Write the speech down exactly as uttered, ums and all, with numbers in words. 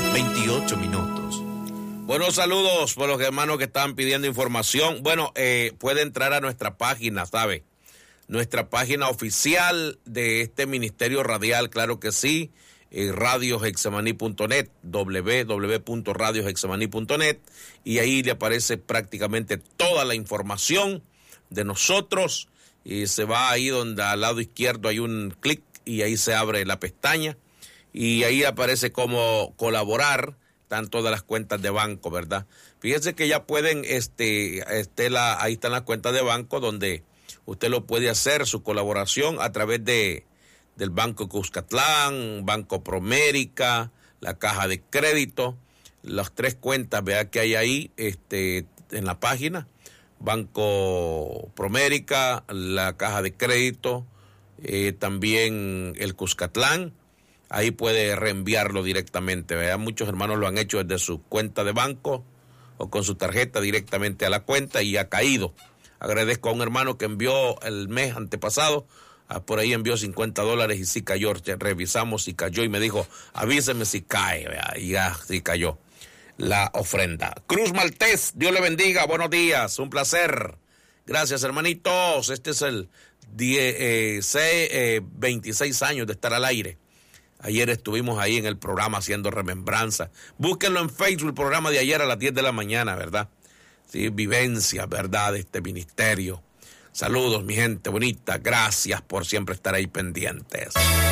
veintiocho minutos. Buenos saludos por los hermanos que están pidiendo información. Bueno, eh, puede entrar a nuestra página, ¿sabe? Nuestra página oficial de este Ministerio Radial, claro que sí, eh, radio hexemaní punto net, doble u doble u doble u punto radio hexemaní punto net, y ahí le aparece prácticamente toda la información de nosotros, y se va ahí donde al lado izquierdo hay un clic, y ahí se abre la pestaña, y ahí aparece cómo colaborar, están todas las cuentas de banco, ¿verdad? Fíjense que ya pueden, este, este la, ahí están las cuentas de banco donde usted lo puede hacer, su colaboración a través de del Banco Cuscatlán, Banco Promérica, la Caja de Crédito, las tres cuentas, vea que hay ahí, este, en la página, Banco Promérica, la Caja de Crédito, eh, también el Cuscatlán. Ahí puede reenviarlo directamente, ¿verdad? Muchos hermanos lo han hecho desde su cuenta de banco o con su tarjeta directamente a la cuenta y ha caído. Agradezco a un hermano que envió el mes antepasado, ah, por ahí envió cincuenta dólares y sí cayó. Revisamos si cayó y me dijo, avíseme si cae, ¿verdad? Y ya sí cayó la ofrenda. Cruz Maltés, Dios le bendiga, buenos días, un placer. Gracias, hermanitos. Este es el diez, eh, seis, eh, veintiséis años de estar al aire. Ayer estuvimos ahí en el programa haciendo remembranza. Búsquenlo en Facebook, el programa de ayer a las diez de la mañana, ¿verdad? Sí, vivencia, ¿verdad? De este ministerio. Saludos, mi gente bonita. Gracias por siempre estar ahí pendientes.